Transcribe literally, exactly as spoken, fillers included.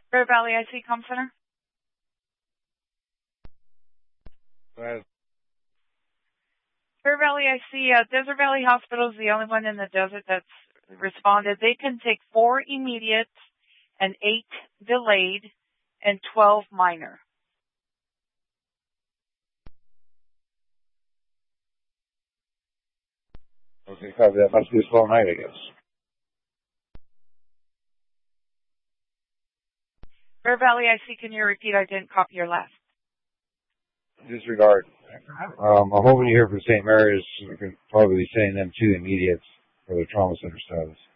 Bear Valley I C Com Center. Go ahead. Bear Valley I C, uh, Desert Valley Hospital is the only one in the desert that's responded. They can take four immediate and eight delayed and twelve minor. Okay, copy that. Must be a slow night, I guess. Bear Valley I C, can you repeat? I didn't copy your last. Disregard. Um, I'm hoping to hear from Saint Mary's. We can probably be sending them two immediates for the trauma center status.